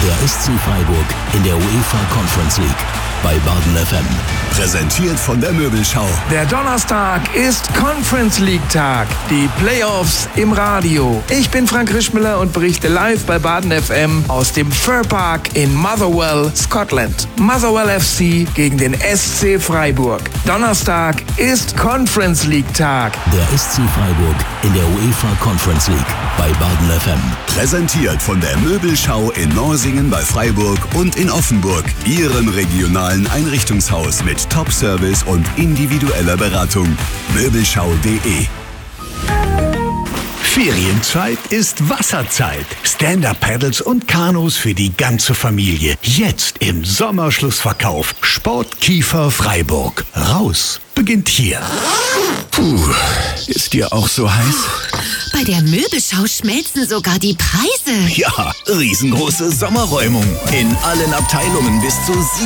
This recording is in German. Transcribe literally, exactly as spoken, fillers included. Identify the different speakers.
Speaker 1: Der S C Freiburg in der UEFA Conference League bei Baden F M. Präsentiert von der Möbelschau.
Speaker 2: Der Donnerstag ist Conference League Tag. Die Playoffs im Radio. Ich bin Frank Rischmüller und berichte live bei Baden F M aus dem Fir Park in Motherwell, Scotland. Motherwell F C gegen den S C Freiburg. Donnerstag ist Conference League Tag.
Speaker 1: Der S C Freiburg in der UEFA Conference League bei Baden F M.
Speaker 3: Präsentiert von der Möbelschau in Norsingen bei Freiburg und in Offenburg. Ihrem regionalen Einrichtungshaus mit Top-Service und individueller Beratung. Möbelschau punkt de.
Speaker 4: Ferienzeit ist Wasserzeit. Stand-Up-Paddles und Kanus für die ganze Familie. Jetzt im Sommerschlussverkauf. Sportkiefer Freiburg. Raus beginnt hier. Puh, ist dir auch so heiß?
Speaker 5: Bei der Möbelschau schmelzen sogar die Preise.
Speaker 3: Ja, riesengroße Sommerräumung. In allen Abteilungen bis zu